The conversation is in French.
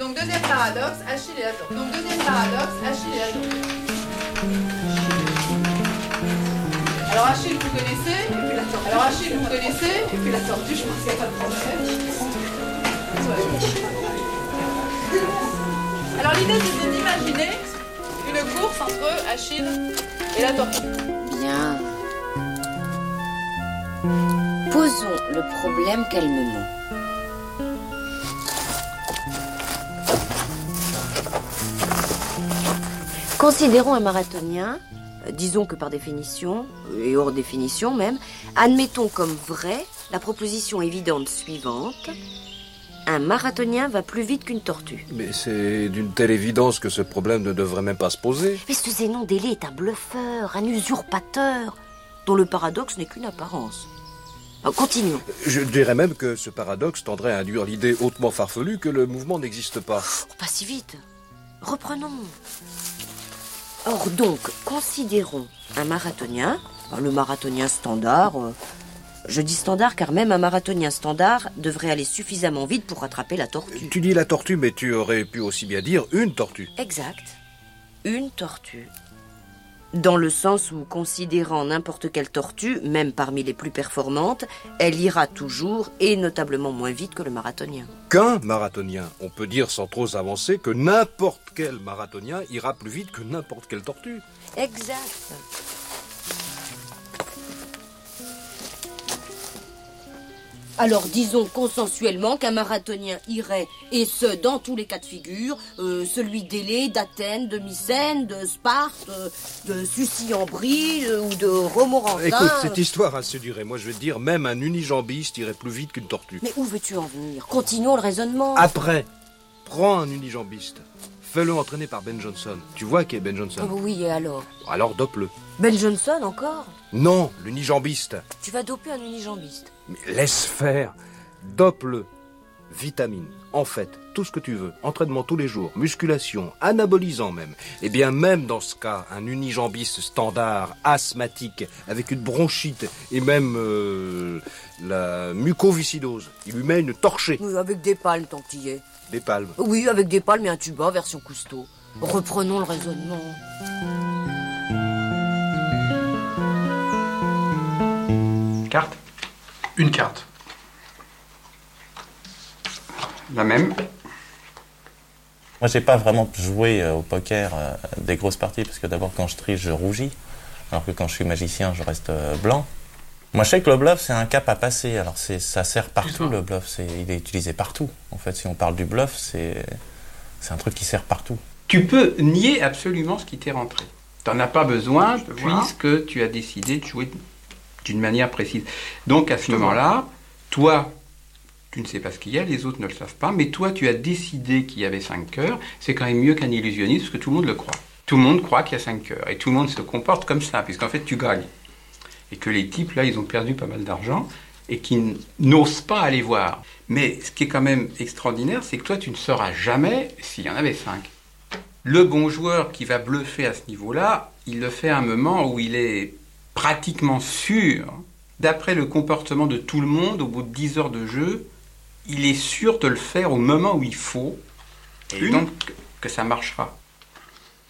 Donc deuxième paradoxe, Achille et la tortue. Donc deuxième paradoxe, Achille et la tortue. Alors Achille, vous connaissez, et puis la tortue. Alors Achille, vous connaissez, et puis la tortue, je pense qu'il n'y a pas de problème. Alors l'idée, c'est d'imaginer une course entre Achille et la tortue. Bien. Posons le problème calmement. Considérons un marathonien, disons que par définition, et hors définition même, admettons comme vraie la proposition évidente suivante. Un marathonien va plus vite qu'une tortue. Mais c'est d'une telle évidence que ce problème ne devrait même pas se poser. Mais ce Zénon d'Élée est un bluffeur, un usurpateur, dont le paradoxe n'est qu'une apparence. Alors, continuons. Je dirais même que ce paradoxe tendrait à induire l'idée hautement farfelue que le mouvement n'existe pas. Oh, pas si vite. Reprenons. Or donc, considérons un marathonien, le marathonien standard. Je dis standard car même un marathonien standard devrait aller suffisamment vite pour rattraper la tortue. Tu dis la tortue, mais tu aurais pu aussi bien dire une tortue. Exact. Une tortue. Dans le sens où, considérant n'importe quelle tortue, même parmi les plus performantes, elle ira toujours et notablement moins vite que le marathonien. Qu'un marathonien, on peut dire sans trop avancer que n'importe quel marathonien ira plus vite que n'importe quelle tortue. Exact. Alors disons consensuellement qu'un marathonien irait, et ce dans tous les cas de figure, celui d'Élée, d'Athènes, de Mycène, de Sparte, de Sucy-en-Brie ou de Romorantin. Écoute, cette histoire a assez duré. Moi je vais te dire, même un unijambiste irait plus vite qu'une tortue. Mais où veux-tu en venir? Continuons le raisonnement. Après, prends un unijambiste. Fais-le entraîner par Ben Johnson. Tu vois qui est Ben Johnson? Oui, et alors? Alors dope-le. Ben Johnson encore? Non, l'unijambiste. Tu vas doper un unijambiste. Mais laisse faire. Dope-le. Vitamine, en fait, tout ce que tu veux. Entraînement tous les jours, musculation, anabolisant même. Et bien même dans ce cas, un unijambiste standard, asthmatique, avec une bronchite et même la mucoviscidose, il lui met une torchée. Oui, avec des palmes tant qu'il y est. Des palmes. Oui, avec des palmes et un tuba version Cousteau. Reprenons le raisonnement. Carte. Une carte. La même. Moi, j'ai pas vraiment joué au poker des grosses parties, parce que d'abord, quand je triche, je rougis, alors que quand je suis magicien, je reste blanc. Moi, je sais que le bluff, c'est un cap à passer. Alors, ça sert partout, le bluff. Il est utilisé partout. En fait, si on parle du bluff, c'est un truc qui sert partout. Tu peux nier absolument ce qui t'est rentré. T'en as pas besoin, puisque tu as décidé de jouer d'une manière précise. Donc, à ce moment-là, toi, tu ne sais pas ce qu'il y a, les autres ne le savent pas, mais toi, tu as décidé qu'il y avait 5 cœurs. C'est quand même mieux qu'un illusionniste, parce que tout le monde le croit. Tout le monde croit qu'il y a 5 cœurs. Et tout le monde se comporte comme ça, puisqu'en fait, tu gagnes. Et que les types, là, ils ont perdu pas mal d'argent, et qui n'osent pas aller voir. Mais ce qui est quand même extraordinaire, c'est que toi, tu ne sauras jamais s'il y en avait 5. Le bon joueur qui va bluffer à ce niveau-là, il le fait à un moment où il est pratiquement sûr, d'après le comportement de tout le monde, au bout de 10 heures de jeu, il est sûr de le faire au moment où il faut, et donc que ça marchera.